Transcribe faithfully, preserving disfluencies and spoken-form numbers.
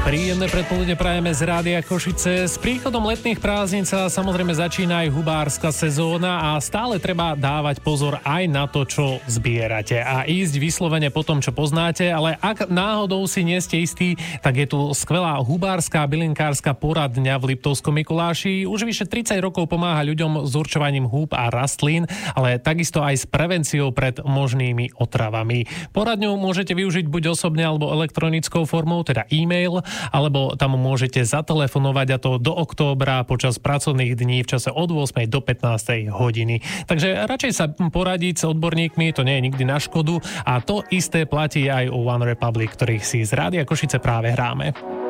Príjemné predpoludne prajeme z Rádia Košice. S príchodom letných prázdnin sa samozrejme začína aj hubárska sezóna a stále treba dávať pozor aj na to, čo zbierate a ísť vyslovene po tom, čo poznáte, ale ak náhodou si nie ste istí, tak je tu skvelá hubárska a bylinkárska poradňa v Liptovskom Mikuláši. Už vyše tridsať rokov pomáha ľuďom s určovaním húb a rastlín, ale takisto aj s prevenciou pred možnými otravami. Poradňu môžete využiť buď osobne alebo elektronickou formou, teda e-mail, alebo tam môžete zatelefonovať, a to do októbra počas pracovných dní v čase od ôsmej do pätnástej hodiny. Takže radšej sa poradiť s odborníkmi, to nie je nikdy na škodu, a to isté platí aj o One Republic, ktorých si z Rádia Košice práve hráme.